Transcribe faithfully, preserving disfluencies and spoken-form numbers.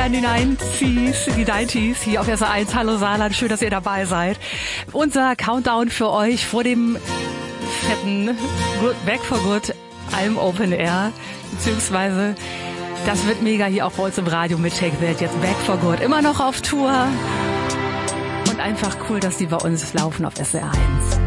neunundneunzig, die neunziger hier auf S R eins. Hallo Saarland, schön, dass ihr dabei seid. Unser Countdown für euch vor dem fetten Good, Back for Good Alm Open Air, beziehungsweise das wird mega hier auch bei uns im Radio mit Take That, jetzt Back for Good. Immer noch auf Tour und einfach cool, dass die bei uns laufen auf S R eins.